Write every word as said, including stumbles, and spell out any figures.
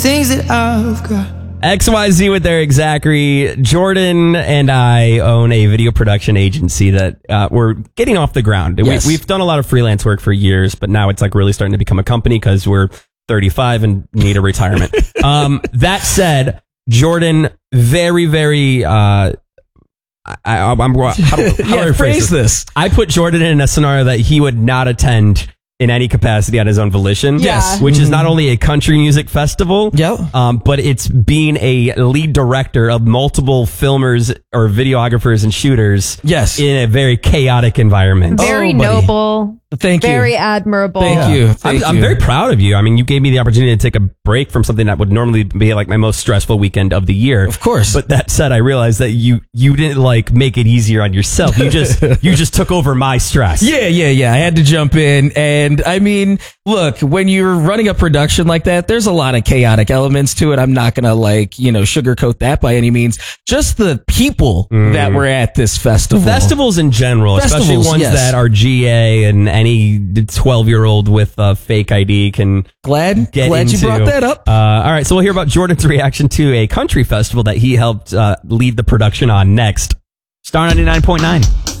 things that I've got. X Y Z with Eric Zachary. Jordan and I own a video production agency that uh, we're getting off the ground. Yes. We, we've done a lot of freelance work for years, but now it's like really starting to become a company because we're thirty-five and need a retirement. um, that said, Jordan, very, very... Uh, I, I, I'm, how do, how do yeah, I phrase this? I put Jordan in a scenario that he would not attend in any capacity on his own volition. Yes. Which is not only a country music festival, Yep. um, but it's being a lead director of multiple filmers or videographers and shooters Yes. in a very chaotic environment. Very Oh, buddy. noble. Thank you. Very admirable. Thank you. I'm, Thank I'm you. very proud of you. I mean, you gave me the opportunity to take a break from something that would normally be like my most stressful weekend of the year. Of course. But that said, I realized that you you didn't like make it easier on yourself. You just you just took over my stress. Yeah, yeah, yeah. I had to jump in. And I mean, look, when you're running a production like that, there's a lot of chaotic elements to it. I'm not going to like, you know, sugarcoat that by any means. Just the people Mm. that were at this festival. Festivals in general, especially Festivals, ones yes. that are G A and any twelve-year-old with a fake I D can Glad, get glad into. you brought that up. Uh, all right, so we'll hear about Jordan's reaction to a country festival that he helped uh, lead the production on next. Star ninety-nine point nine.